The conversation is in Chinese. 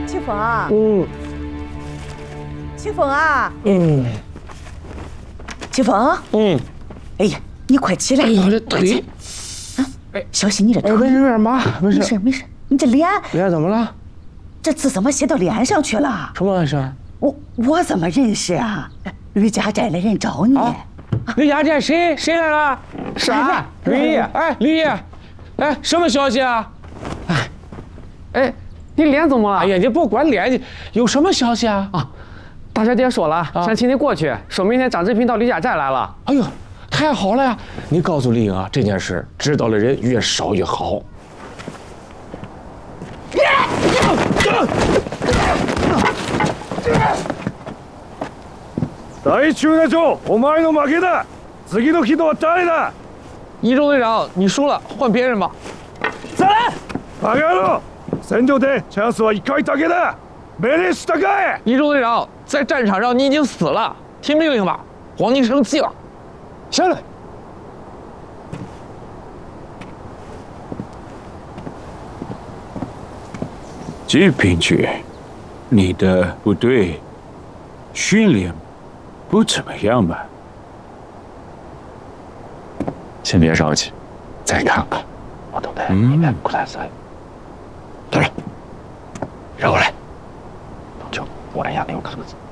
清风啊，清风啊，清风，哎呀，你快起来！ 哎呦，这腿， 小心你这腿！ 没事有点麻，没事没事，你这脸怎么了？ 这字怎么写到脸上去了？ 什么回事？ 我怎么认识啊？吕家寨的人找你。 吕家寨谁来了？啥？吕爷，吕爷，什么消息啊？ 你脸怎么了？ 哎呀，你不管脸，有什么消息啊？ 大小姐说了，想请你过去，说明天张志平到吕家寨来了。 哎呦，太好了呀！你告诉丽英啊，这件事知道的人越少越好。 大中那町，お前の負けだ。次の人は誰だ？ 一中队长，你输了，换别人吧。 再来！バカ野郎！戦場でチャンスは1回だけだ。命令したかい？ 一中队长，在战场上你已经死了，听命令吧。皇帝生气了。 下来。季平君，你的部队训练不怎么样吧？ 先别着急，再看看。我等待你们过来赛。等着，让过来。就我来压那个格子。